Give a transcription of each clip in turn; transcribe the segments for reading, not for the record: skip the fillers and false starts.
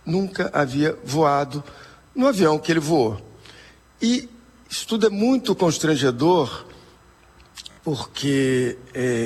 nunca havia voado no avião que ele voou. E isso tudo é muito constrangedor, porque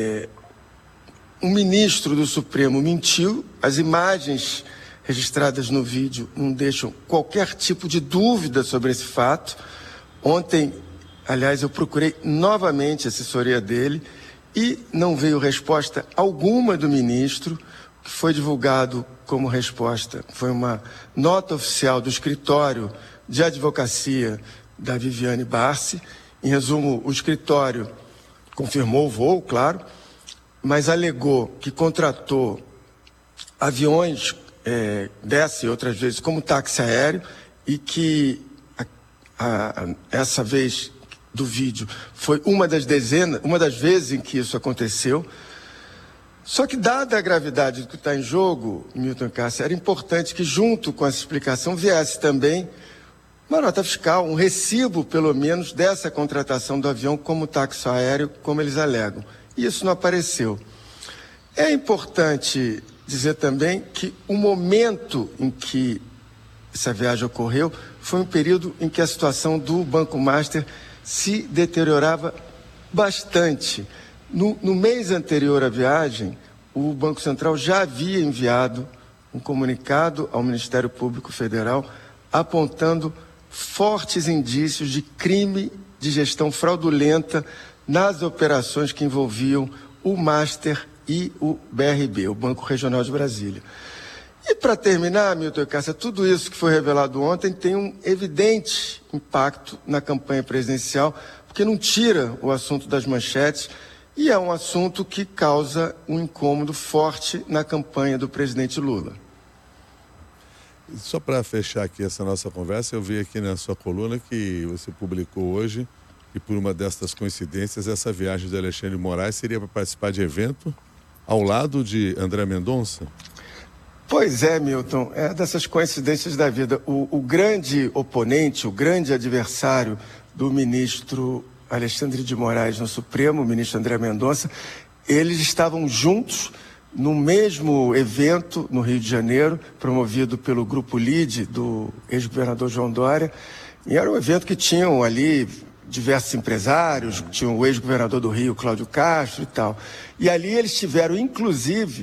um ministro do Supremo mentiu, as imagens registradas no vídeo não deixam qualquer tipo de dúvida sobre esse fato. Ontem, aliás, eu procurei novamente a assessoria dele e não veio resposta alguma do ministro. O que foi divulgado como resposta foi uma nota oficial do escritório de advocacia da Viviane Barsi. Em resumo, o escritório confirmou o voo, claro, mas alegou que contratou aviões dessa e outras vezes como táxi aéreo e que essa vez do vídeo foi uma das vezes em que isso aconteceu. Só que, dada a gravidade do que está em jogo, Milton e Cássia, era importante que, junto com essa explicação, viesse também uma nota fiscal, um recibo, pelo menos, dessa contratação do avião como táxi aéreo, como eles alegam. E isso não apareceu. É importante dizer também que o momento em que essa viagem ocorreu foi um período em que a situação do Banco Master se deteriorava bastante. No mês anterior à viagem, o Banco Central já havia enviado um comunicado ao Ministério Público Federal apontando fortes indícios de crime de gestão fraudulenta nas operações que envolviam o Master e o BRB, o Banco Regional de Brasília. E para terminar, Milton e Cássia, tudo isso que foi revelado ontem tem um evidente impacto na campanha presidencial, porque não tira o assunto das manchetes e é um assunto que causa um incômodo forte na campanha do presidente Lula. Só para fechar aqui essa nossa conversa, eu vi aqui na sua coluna que você publicou hoje que por uma destas coincidências essa viagem de Alexandre de Moraes seria para participar de evento ao lado de André Mendonça. Pois é, Milton, é dessas coincidências da vida. O grande oponente, o grande adversário do ministro Alexandre de Moraes no Supremo, o ministro André Mendonça, eles estavam juntos no mesmo evento no Rio de Janeiro, promovido pelo Grupo LIDE do ex-governador João Dória. E era um evento que tinham ali diversos empresários, tinha o ex-governador do Rio, Cláudio Castro e tal. E ali eles tiveram, inclusive,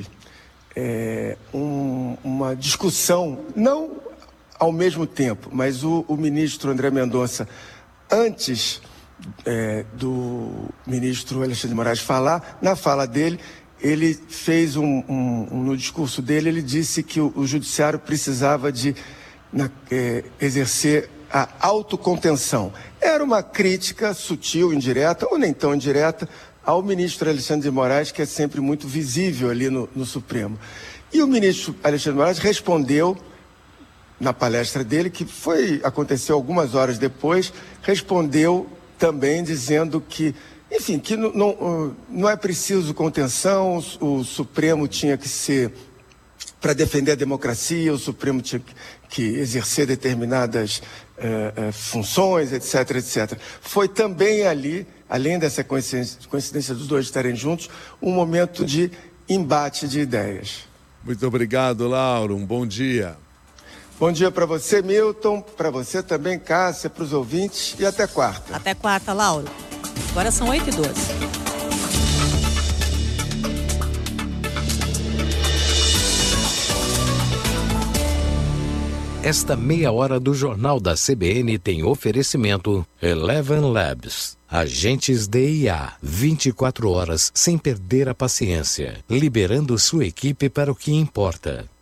uma discussão, não ao mesmo tempo, mas o ministro André Mendonça, antes do ministro Alexandre de Moraes falar, na fala dele, ele fez no discurso dele, ele disse que o judiciário precisava de exercer a autocontenção. Era uma crítica sutil, indireta, ou nem tão indireta, ao ministro Alexandre de Moraes, que é sempre muito visível ali no Supremo. E o ministro Alexandre de Moraes respondeu, na palestra dele, que aconteceu algumas horas depois, respondeu também dizendo que, enfim, que não é preciso contenção, o Supremo tinha que ser, para defender a democracia, o Supremo tinha que exercer determinadas funções, etc, etc. Foi também ali, além dessa coincidência dos dois estarem juntos, um momento de embate de ideias. Muito obrigado, Lauro. Um bom dia. Bom dia para você, Milton, para você também, Cássia, para os ouvintes e até quarta. Até quarta, Lauro. Agora são 8h12. Esta meia hora do Jornal da CBN tem oferecimento Eleven Labs. Agentes de IA, 24 horas sem perder a paciência, liberando sua equipe para o que importa.